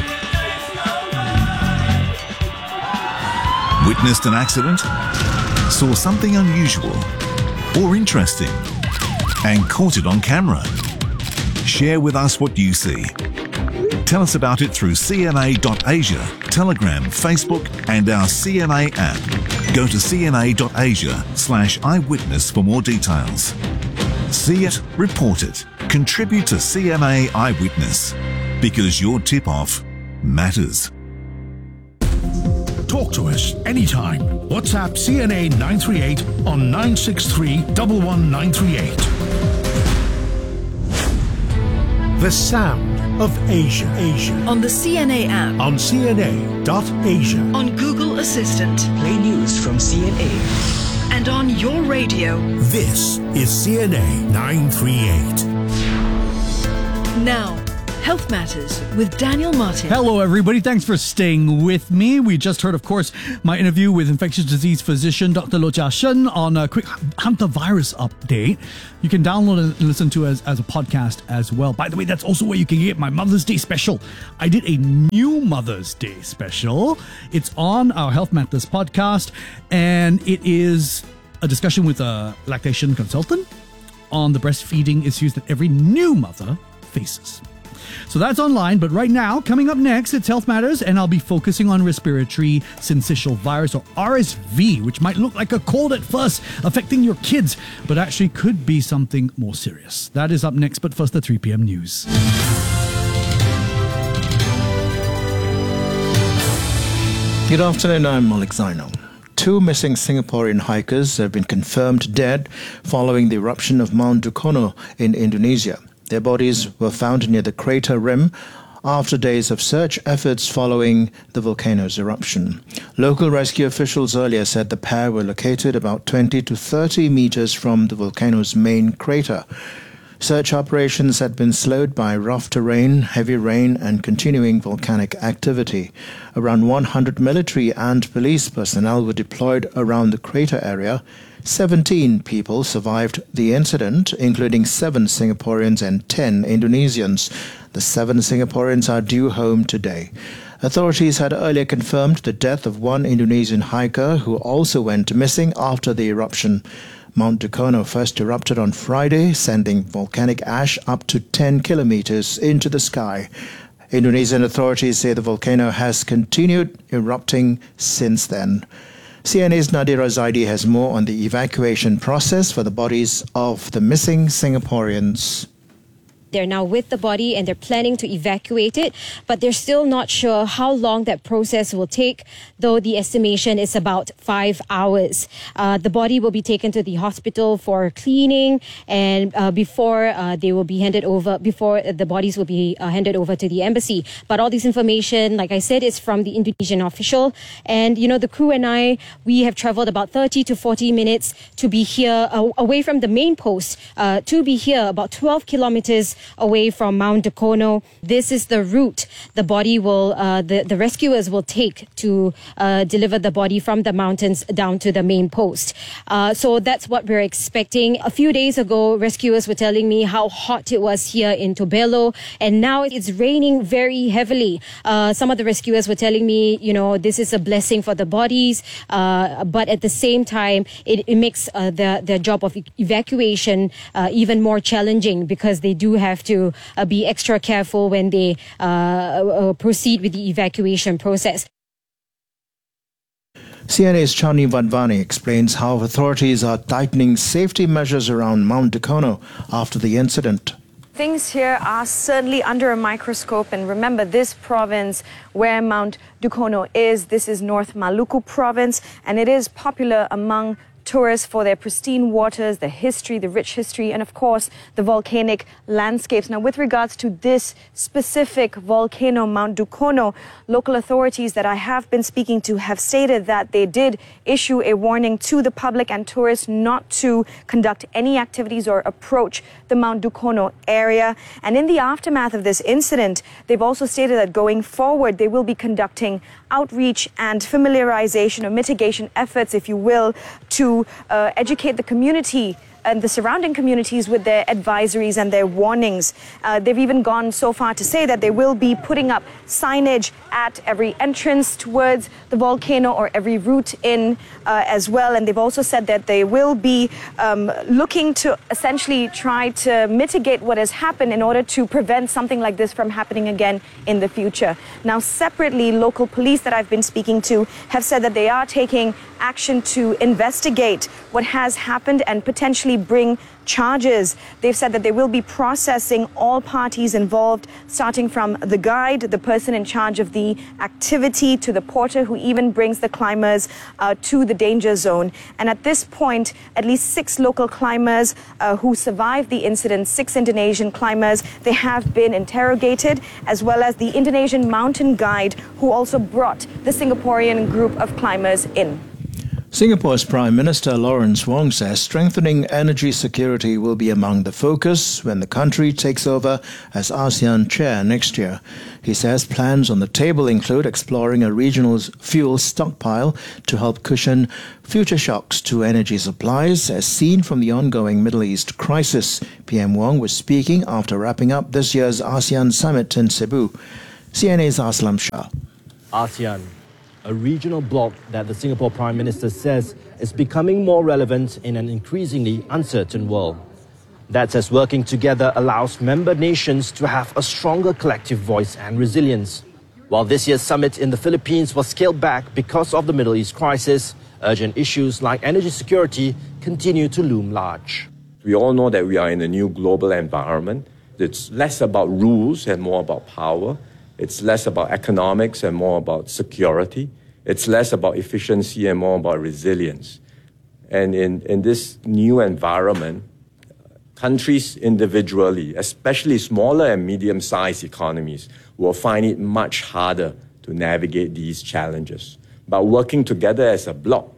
Witnessed an accident? Saw something unusual or interesting and caught it on camera? Share with us what you see. Tell us about it through C N A dot Asia, Telegram, Facebook, and our C N A app. Go to C N A dot Asia slash eyewitness for more details. See it, report it, contribute to C N A Eyewitness, because your tip-off matters. Talk to us anytime. WhatsApp C N A nine three eight on nine six three, one one nine three eight. The sound of Asia. Asia. On the C N A app. On C N A dot Asia. On Google Assistant. Play news from C N A. And on your radio. This is C N A nine thirty-eight. Now, Health Matters with Daniel Martin. Hello, everybody. Thanks for staying with me. We just heard, of course, my interview with infectious disease physician Doctor Loh Chia Shen on a quick hantavirus update. You can download and listen to it as, as a podcast as well. By the way, that's also where you can get my Mother's Day special. I did a new Mother's Day special. It's on our Health Matters podcast, and it is a discussion with a lactation consultant on the breastfeeding issues that every new mother faces. So that's online, but right now, coming up next, it's Health Matters, and I'll be focusing on respiratory syncytial virus, or R S V, which might look like a cold at first, affecting your kids, but actually could be something more serious. That is up next, but first, the three p.m. news. Good afternoon, I'm Malik Zainal. Two missing Singaporean hikers have been confirmed dead following the eruption of Mount Dukono in Indonesia. Their bodies were found near the crater rim after days of search efforts following the volcano's eruption. Local rescue officials earlier said the pair were located about twenty to thirty meters from the volcano's main crater. Search operations had been slowed by rough terrain, heavy rain, and continuing volcanic activity. Around one hundred military and police personnel were deployed around the crater area. seventeen people survived the incident, including seven Singaporeans and ten Indonesians. The seven Singaporeans are due home today. Authorities had earlier confirmed the death of one Indonesian hiker who also went missing after the eruption. Mount Dukono first erupted on Friday, sending volcanic ash up to ten kilometers into the sky. Indonesian authorities say the volcano has continued erupting since then. C N A's Nadira Zaidi has more on the evacuation process for the bodies of the missing Singaporeans. They're now with the body and they're planning to evacuate it, but they're still not sure how long that process will take, though the estimation is about five hours. Uh, the body will be taken to the hospital for cleaning, and uh, before uh, they will be handed over, before the bodies will be uh, handed over to the embassy. But all this information, like I said, is from the Indonesian official. And, you know, the crew and I, we have traveled about thirty to forty minutes to be here, uh, away from the main post, uh, to be here about twelve kilometers away from Mount Dukono. This is the route the body will, uh, the, the rescuers will take to uh, deliver the body from the mountains down to the main post. Uh, so that's what we're expecting. A few days ago, rescuers were telling me how hot it was here in Tobelo, and now it's raining very heavily. Uh, some of the rescuers were telling me, you know, this is a blessing for the bodies, uh, but at the same time, it, it makes uh, the, the job of evacuation uh, even more challenging, because they do have to uh, be extra careful when they uh, uh, proceed with the evacuation process. C N A's Chani Vadvani explains how authorities are tightening safety measures around Mount Dukono after the incident. Things here are certainly under a microscope, and remember, this province where Mount Dukono is, this is North Maluku province, and it is popular among tourists for their pristine waters, the history, the rich history, and of course the volcanic landscapes. Now, with regards to this specific volcano, Mount Dukono, local authorities that I have been speaking to have stated that they did issue a warning to the public and tourists not to conduct any activities or approach the Mount Dukono area. And in the aftermath of this incident, they've also stated that going forward, they will be conducting outreach and familiarization or mitigation efforts, if you will, to uh, educate the community and the surrounding communities with their advisories and their warnings. Uh, they've even gone so far to say that they will be putting up signage at every entrance towards the volcano or every route in uh, as well. And they've also said that they will be um, looking to essentially try to mitigate what has happened in order to prevent something like this from happening again in the future. Now, separately, local police that I've been speaking to have said that they are taking action to investigate what has happened and potentially bring charges. They've said that they will be processing all parties involved, starting from the guide, the person in charge of the activity, to the porter who even brings the climbers uh, to the danger zone. And at this point, at least six local climbers uh, who survived the incident, six Indonesian climbers, they have been interrogated, as well as the Indonesian mountain guide who also brought the Singaporean group of climbers in. Singapore's Prime Minister Lawrence Wong says strengthening energy security will be among the focus when the country takes over as ASEAN chair next year. He says plans on the table include exploring a regional fuel stockpile to help cushion future shocks to energy supplies as seen from the ongoing Middle East crisis. P M Wong was speaking after wrapping up this year's ASEAN summit in Cebu. C N A's Aslam Shah. ASEAN, a regional bloc that the Singapore Prime Minister says is becoming more relevant in an increasingly uncertain world. That says working together allows member nations to have a stronger collective voice and resilience. While this year's summit in the Philippines was scaled back because of the Middle East crisis, urgent issues like energy security continue to loom large. We all know that we are in a new global environment. It's less about rules and more about power. It's less about economics and more about security. It's less about efficiency and more about resilience. And in, in this new environment, countries individually, especially smaller and medium-sized economies, will find it much harder to navigate these challenges. But working together as a bloc,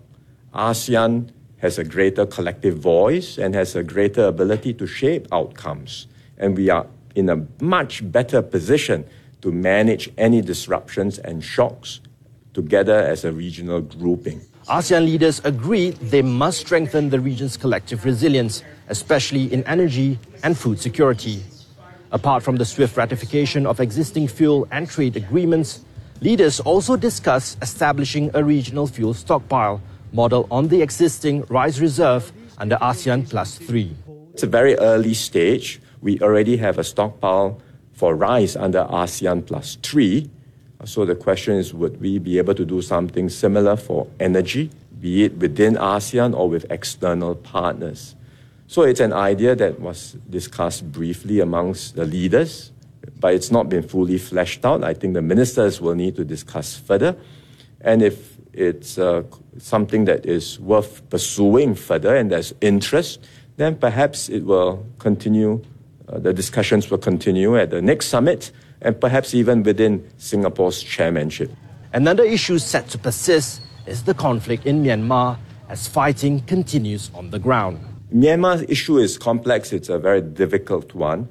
ASEAN has a greater collective voice and has a greater ability to shape outcomes. And we are in a much better position to manage any disruptions and shocks together as a regional grouping. ASEAN leaders agreed they must strengthen the region's collective resilience, especially in energy and food security. Apart from the swift ratification of existing fuel and trade agreements, leaders also discussed establishing a regional fuel stockpile model on the existing rice reserve under ASEAN Plus three. It's a very early stage. We already have a stockpile for rice under ASEAN Plus three. So the question is, would we be able to do something similar for energy, be it within ASEAN or with external partners? So it's an idea that was discussed briefly amongst the leaders, but it's not been fully fleshed out. I think the ministers will need to discuss further. And if it's uh, something that is worth pursuing further and there's interest, then perhaps it will continue, uh, the discussions will continue at the next summit, and perhaps even within Singapore's chairmanship. Another issue set to persist is the conflict in Myanmar as fighting continues on the ground. Myanmar's issue is complex. It's a very difficult one.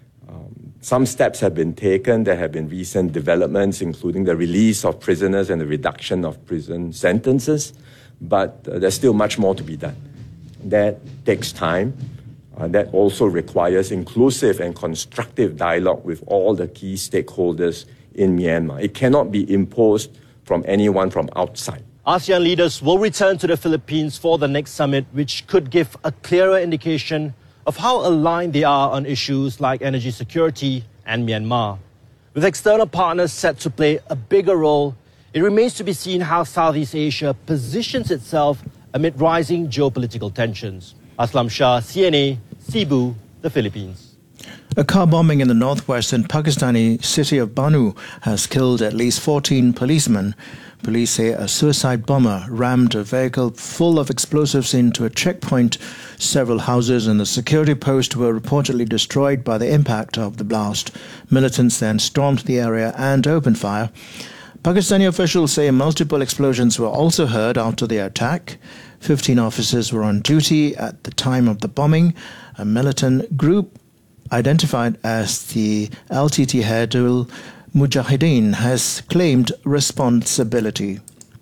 Um, some steps have been taken. There have been recent developments, including the release of prisoners and the reduction of prison sentences. But uh, there's still much more to be done. That takes time. Uh, that also requires inclusive and constructive dialogue with all the key stakeholders in Myanmar. It cannot be imposed from anyone from outside. ASEAN leaders will return to the Philippines for the next summit, which could give a clearer indication of how aligned they are on issues like energy security and Myanmar. With external partners set to play a bigger role, it remains to be seen how Southeast Asia positions itself amid rising geopolitical tensions. Aslam Shah, C N A, Cebu, the Philippines. A car bombing in the northwestern Pakistani city of Banu has killed at least fourteen policemen. Police say a suicide bomber rammed a vehicle full of explosives into a checkpoint. Several houses and the security post were reportedly destroyed by the impact of the blast. Militants then stormed the area and opened fire. Pakistani officials say multiple explosions were also heard after the attack. Fifteen officers were on duty at the time of the bombing. A militant group identified as the L T T Hidayul Mujahideen has claimed responsibility.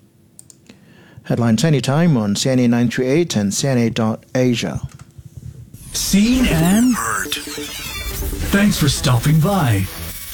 Headlines anytime on C N A nine three eight and C N A dot Asia. Seen and heard. Thanks for stopping by.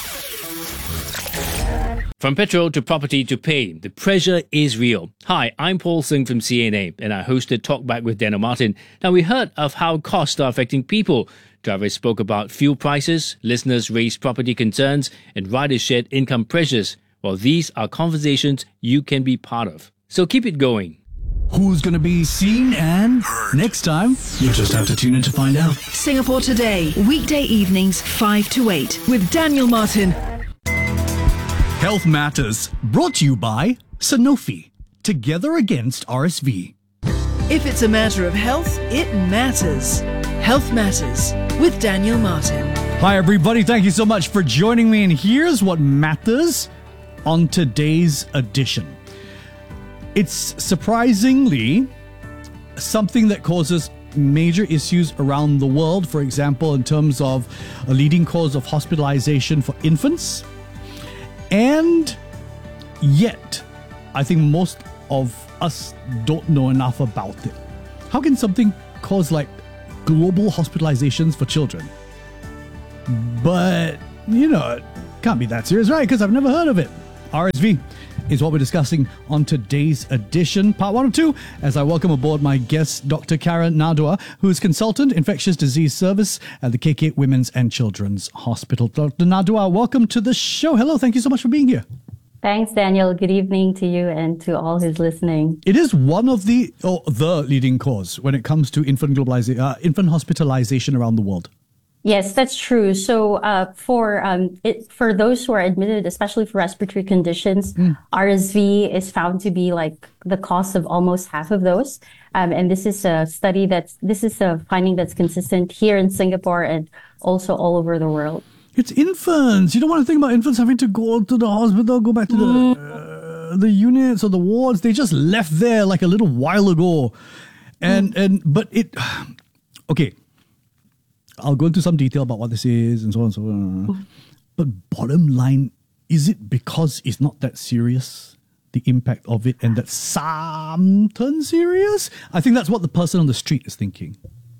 From petrol to property to pay, the pressure is real. Hi, I'm Paul Singh from C N A, and I hosted Talkback with Daniel Martin. Now, we heard of how costs are affecting people. Drivers spoke about fuel prices, listeners raised property concerns, and riders shared income pressures. Well, these are conversations you can be part of. So keep it going. Who's going to be seen and heard? Next time, you'll just have to tune in to find out. Singapore Today, weekday evenings five to eight with Daniel Martin. Health Matters, brought to you by Sanofi. Together against R S V. If it's a matter of health, it matters. Health Matters with Daniel Martin. Hi, everybody. Thank you so much for joining me. And here's what matters on today's edition. It's surprisingly something that causes major issues around the world. For example, in terms of a leading cause of hospitalization for infants. And yet, I think most of us don't know enough about it. How can something cause like global hospitalizations for children? But, you know, it can't be that serious, right? Because I've never heard of it. R S V is what we're discussing on today's edition, part one of two, as I welcome aboard my guest, Doctor Karen Nadua, who is Consultant Infectious Disease Service at the K K Women's and Children's Hospital. Doctor Nadua, welcome to the show. Hello, thank you so much for being here. Thanks, Daniel. Good evening to you and to all who's listening. It is one of the, or the leading cause when it comes to infant globalization, uh, infant hospitalization around the world. Yes, that's true. So uh, for um, it, for those who are admitted, especially for respiratory conditions, mm. R S V is found to be like the cause of almost half of those. Um, and this is a study that's, this is a finding that's consistent here in Singapore and also all over the world. It's infants. You don't want to think about infants having to go to the hospital, go back to the uh, the units or the wards. They just left there like a little while ago. And, mm. and but it, okay, I'll go into some detail about what this is and so on and so on. Mm. But bottom line, is it because it's not that serious, the impact of it, and that's something serious? I think that's what the person on the street is thinking.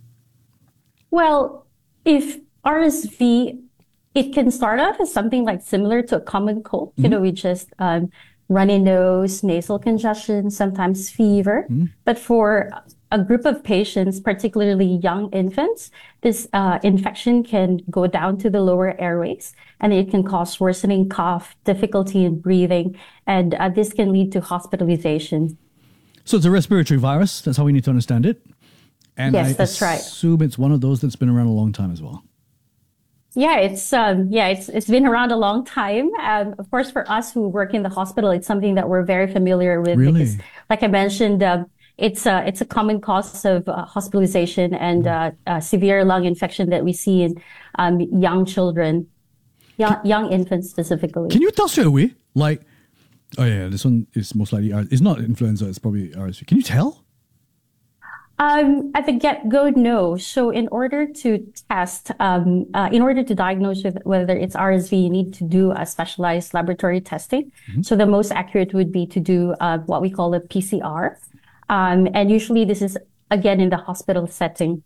Well, if R S V... it can start off as something like similar to a common cold. Mm-hmm. You know, we just um, runny nose, nasal congestion, sometimes fever. Mm-hmm. But for a group of patients, particularly young infants, this uh, infection can go down to the lower airways, and it can cause worsening cough, difficulty in breathing, and uh, this can lead to hospitalization. So it's a respiratory virus. That's how we need to understand it. And yes, I that's right. assume it's one of those that's been around a long time as well. Yeah, it's um, yeah, it's it's been around a long time. Um, of course, for us who work in the hospital, it's something that we're very familiar with. Really? Because, like I mentioned, um, it's uh, it's a common cause of uh, hospitalization and uh, uh, severe lung infection that we see in um, young children, young young infants specifically. Can you tell straight away? Like, oh yeah, this one is most likely it's not influenza. It's probably R S V. Can you tell? Um, at the get-go, no. So in order to test, um, uh, in order to diagnose with, whether it's R S V, you need to do a specialized laboratory testing. Mm-hmm. So the most accurate would be to do uh, what we call a P C R. Um, and usually this is, again, in the hospital setting.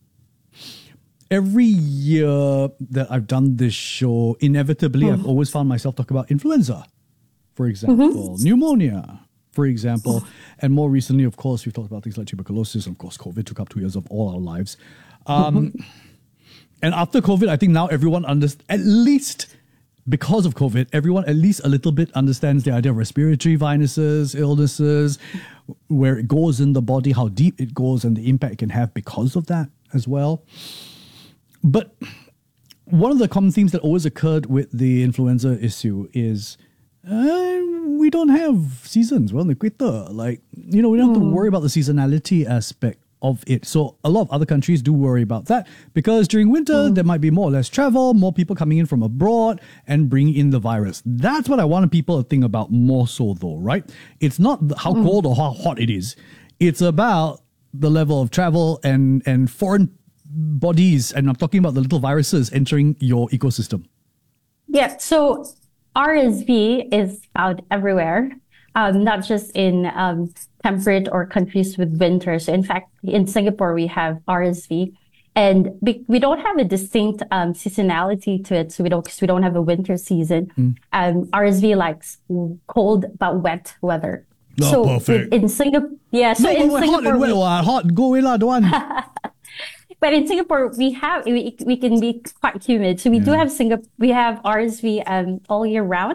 Every year that I've done this show, inevitably, mm-hmm. I've always found myself talking about influenza, for example, mm-hmm. pneumonia, for example. And more recently, of course, we've talked about things like tuberculosis. Of course, COVID took up two years of all our lives. Um, and after COVID, I think now everyone understands, at least because of COVID, everyone at least a little bit understands the idea of respiratory viruses, illnesses, where it goes in the body, how deep it goes, and the impact it can have because of that as well. But one of the common themes that always occurred with the influenza issue is uh, we don't have seasons. We're on the equator. Like, you know, we don't have to worry about the seasonality aspect of it. So a lot of other countries do worry about that because during winter, mm. there might be more or less travel, more people coming in from abroad and bringing in the virus. That's what I want people to think about more so though, right? It's not how mm. cold or how hot it is. It's about the level of travel and, and foreign bodies. And I'm talking about the little viruses entering your ecosystem. Yeah, so R S V is found everywhere, um, not just in um, temperate or countries with winter. So in fact, in Singapore, we have R S V, and we don't have a distinct um, seasonality to it. So we don't, cause we don't have a winter season. Mm. Um, R S V likes cold but wet weather. Oh, so perfect. in Singapore, yeah. So no, in hot Singapore, and wet, we, hot, go away lah, don't want. But in Singapore, we have we, we can be quite humid, so we yeah. do have Singapore. We have R S V um, all year round.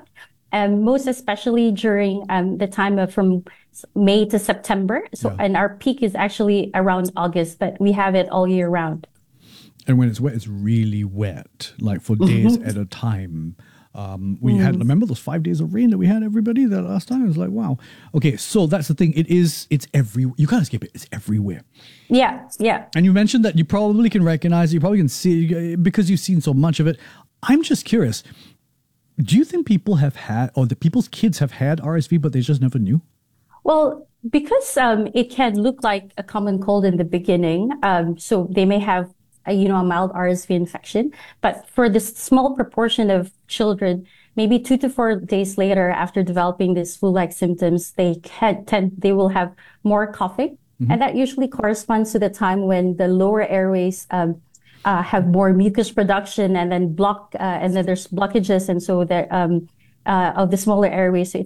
and most especially during um, the time of from May to September. So, Yeah. and our peak is actually around August, but we have it all year round. And when it's wet, it's really wet, like for days Mhm. at a time. Um, we Mm. had, remember those five days of rain that we had, everybody, that last time? It was like, wow. Okay, so that's the thing. It is, it's every, you can't escape it. It's everywhere. Yeah, yeah. And you mentioned that you probably can recognize it, you probably can see it because you've seen so much of it. I'm just curious, do you think people have had, or the people's kids have had R S V, but they just never knew? Well, because um, it can look like a common cold in the beginning, um, so they may have, a, you know, a mild R S V infection. But for this small proportion of children, maybe two to four days later, after developing these flu-like symptoms, they can tend, they will have more coughing, Mhm. and that usually corresponds to the time when the lower airways um, uh, have more mucus production, and then block, uh, and then there's blockages, and so there um, uh, of the smaller airways. So it